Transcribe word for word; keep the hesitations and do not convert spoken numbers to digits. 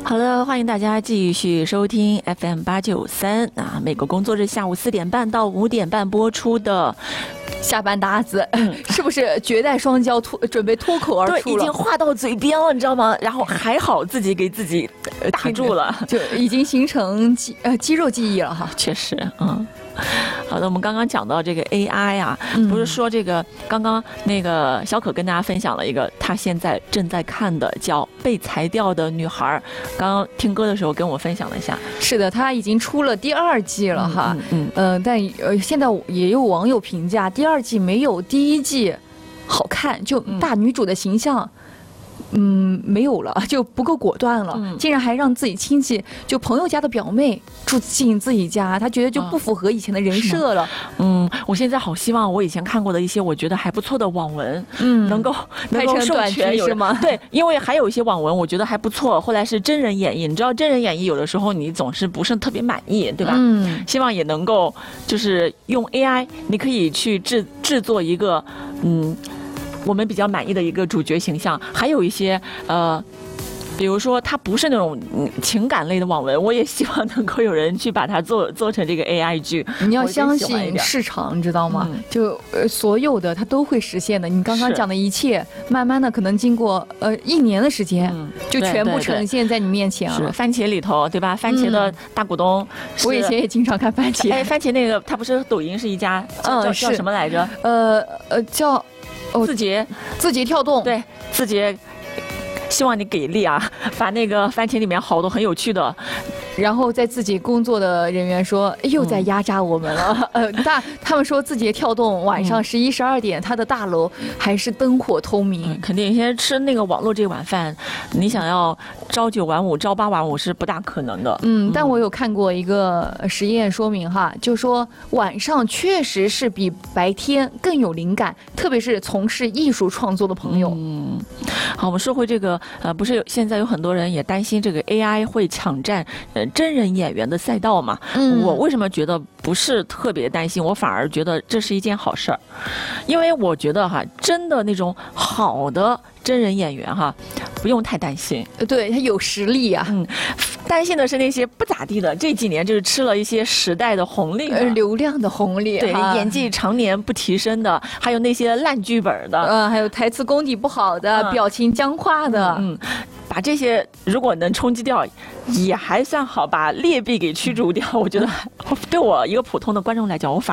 好的，欢迎大家继续收听 F M 八九三啊，美国工作日下午四点半到五点半播出的下班搭子，是不是绝代双骄脱准备脱口而出了？ 对，已经话到嘴边了，你知道吗？然后还好自己给自己打住了， 就已经形成肌呃肌肉记忆了哈。 确实，嗯。好的，我们刚刚讲到这个 A I 啊， 嗯、 不是说这个刚刚那个小可跟大家分享了一个他现在正在看的叫《被裁掉的女孩》，刚刚听歌的时候跟我分享了一下。 是的，他已经出了第二季了哈， 嗯， 嗯、呃，但呃现在也有网友评价第二季没有第一季好看，就大女主的形象。嗯嗯，没有了，就不够果断了，嗯、竟然还让自己亲戚，就朋友家的表妹住进自己家，他觉得就不符合以前的人设了。 嗯，我现在好希望我以前看过的一些我觉得还不错的网文， 嗯， 能够拍成短剧是吗？ 对，因为还有一些网文我觉得还不错，后来是真人演绎，你知道真人演绎有的时候你总是不是特别满意，对吧？ 嗯， 希望也能够就是用 A I， 你可以去制制作一个嗯。我们比较满意的一个主角形象，还有一些呃，比如说它不是那种情感类的网文，我也希望能够有人去把它做做成这个 A I 剧。 你要相信市场，你知道吗？嗯、就呃所有的它都会实现的。你刚刚讲的一切，慢慢的可能经过呃一年的时间，嗯、就全部呈现在你面前了。 是番茄里头，对吧？番茄的大股东， 嗯、我以前也经常看番茄。 哎，番茄那个它不是抖音是一家，嗯，叫叫什么来着？ 呃呃叫。 哦，字节， 字节跳动， 对，字节，希望你给力啊！把那个番茄里面好多很有趣的， 然后在自己工作的人员说又在压榨我们了。嗯、呃，大他们说字节跳动晚上十一十二点，他的大楼还是灯火通明， 嗯、肯定现在吃那个网络这碗饭，你想要朝九晚五、朝八晚五是不大可能的。 嗯，但我有看过一个实验说明哈，就说晚上确实是比白天更有灵感，特别是从事艺术创作的朋友。 嗯，好，我们说回这个，呃，不是有现在有很多人也担心这个 A I 会抢占呃真人演员的赛道嘛？嗯，我为什么觉得不是特别担心？我反而觉得这是一件好事儿，因为我觉得哈，真的那种好的真人演员哈，不用太担心。 对，他有实力啊。 嗯，担心的是那些不咋地的，这几年就是吃了一些时代的红利， 呃，流量的红利， 对，演技常年不提升的，还有那些烂剧本的， 呃，还有台词功底不好的，嗯、表情僵化的， 嗯。把这些如果能冲击掉，也还算好，把劣币给驱逐掉。我觉得对我一个普通的观众来讲，我反